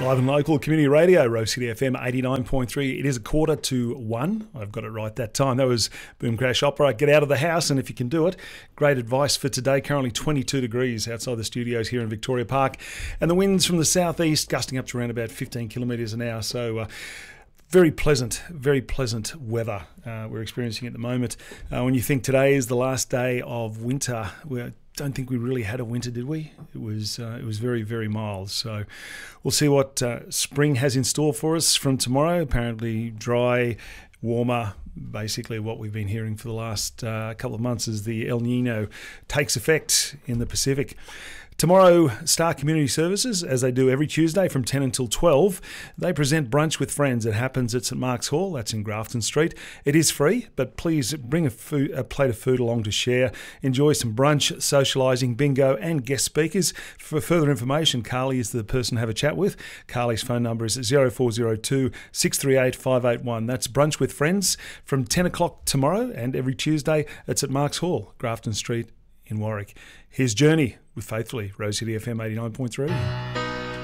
Live and local community radio, Rose City FM 89.3. It is 1:45. I've got it right that time. That was Boom Crash Opera. Get out of the house, and if you can do it, great advice for today. Currently 22 degrees outside the studios here in Victoria Park. And the winds from the southeast gusting up to around about 15 kilometres an hour. So very pleasant weather we're experiencing at the moment. When you think today is the last day of winter, I don't think we really had a winter, did we? It was very, very mild. So we'll see what spring has in store for us from tomorrow. Apparently dry, warmer. Basically what we've been hearing for the last couple of months as the El Nino takes effect in the Pacific. Tomorrow, Star Community Services, as they do every Tuesday from 10 until 12, they present Brunch with Friends. It happens at St Mark's Hall. That's in Grafton Street. It is free, but please bring a plate of food along to share. Enjoy some brunch, socialising, bingo and guest speakers. For further information, Carly is the person to have a chat with. Carly's phone number is 0402 638 581. That's Brunch with Friends from 10 o'clock tomorrow and every Tuesday at St Mark's Hall, Grafton Street in Warwick. Here's Journey with Faithfully, Rose City FM 89.3.